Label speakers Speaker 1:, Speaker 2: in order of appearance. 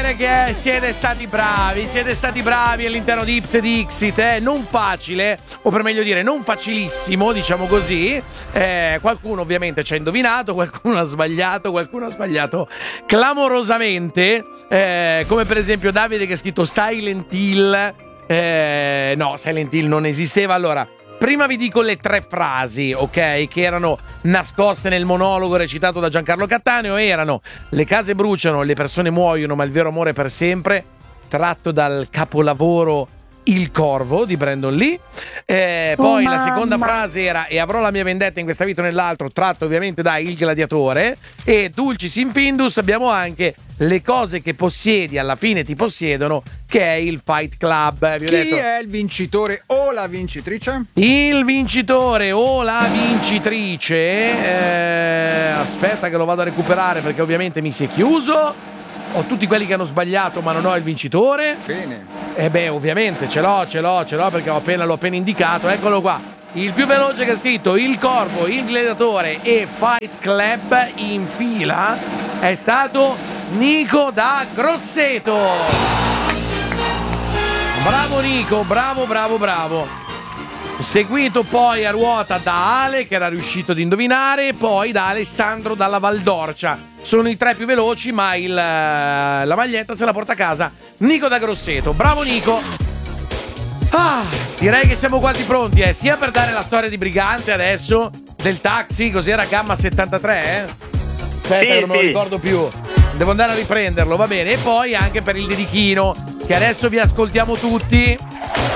Speaker 1: dire che siete stati bravi all'interno di Ips e Dixit, non facile, o per meglio dire non facilissimo, diciamo così. Qualcuno ovviamente ci ha indovinato, qualcuno ha sbagliato clamorosamente, come per esempio Davide che ha scritto Silent Hill. No, Silent Hill non esisteva. Allora, prima vi dico le 3 frasi, ok? Che erano nascoste nel monologo recitato da Giancarlo Cattaneo. Erano: le case bruciano, le persone muoiono, ma il vero amore è per sempre. Tratto dal capolavoro Il Corvo di Brandon Lee. Poi la seconda frase era: e avrò la mia vendetta in questa vita o nell'altro. Tratto ovviamente da Il Gladiatore. E Dulcis in Findus abbiamo anche le cose che possiedi alla fine ti possiedono, che è il Fight Club.
Speaker 2: Chi è il vincitore o la vincitrice?
Speaker 1: Il vincitore o la vincitrice, aspetta che lo vado a recuperare perché ovviamente mi si è chiuso. Ho tutti quelli che hanno sbagliato ma non ho il vincitore.
Speaker 2: Bene.
Speaker 1: Ovviamente ce l'ho perché l'ho appena indicato. Eccolo qua. Il più veloce che ha scritto Il Corvo, Il Gladiatore e Fight Club in fila è stato Nico da Grosseto. Bravo Nico, bravo. Seguito poi a ruota da Ale, che era riuscito ad indovinare, e poi da Alessandro dalla Valdorcia. Sono i 3 più veloci, ma la maglietta se la porta a casa Nico da Grosseto. Bravo Nico. Direi che siamo quasi pronti, sia per dare la storia di Brigante adesso, del taxi, così era Gamma 73, Aspetta,
Speaker 3: sì,
Speaker 1: che non me lo ricordo più. Devo andare a riprenderlo, va bene. E poi anche per il dedichino, che adesso vi ascoltiamo tutti.